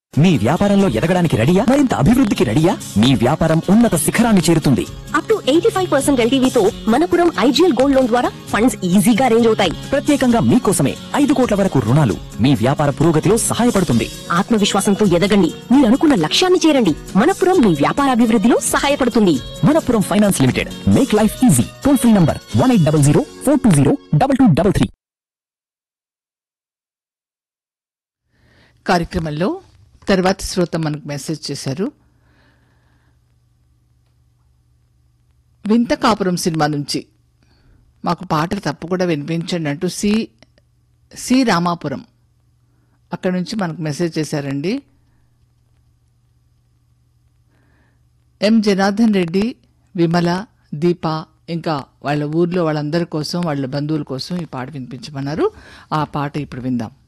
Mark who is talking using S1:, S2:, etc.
S1: మీ వ్యాపారంలో ఎదగడానికి రెడీయా? మరింత అభివృద్ధికి రెడీయా? మీ వ్యాపారం ఉన్నత శిఖరాన్ని చేరుతుంది.
S2: Up to 85% ఎల్టీవీతో Manappuram IGL gold loan ద్వారా ఫండ్స్ ఈజీగా అరేంజ్ అవుతాయి.
S1: ప్రత్యేకంగా మీకోసమే 5 కోట్ల వరకు రుణాలు మీ వ్యాపార పురోగతిలో సహాయపడుతుంది.
S2: ఆత్మవిశ్వాసంతో ఎదగండి, మీరు అనుకున్న లక్ష్యాన్ని చేరండి. మనపురం మీ వ్యాపారాభివృద్ధిలో సహాయపడుతుంది.
S1: Manappuram finance limited, make life easy. Toll free number 1800 420 2233.
S3: కార్యక్రమంలో తర్వాత శ్రోత మనకు మెసేజ్ చేశారు. వింత కాపురం సినిమా నుంచి మాకు పాట తప్పకుండా వినిపించండి అంటూ సి రామాపురం అక్కడ నుంచి మనకు మెసేజ్ చేశారండి. ఎం జనార్దన్ రెడ్డి, విమల, దీప ఇంకా వాళ్ళ ఊర్లో వాళ్ళందరి కోసం, వాళ్ళ బంధువుల కోసం ఈ పాట వినిపించమన్నారు. ఆ పాట ఇప్పుడు విందాం.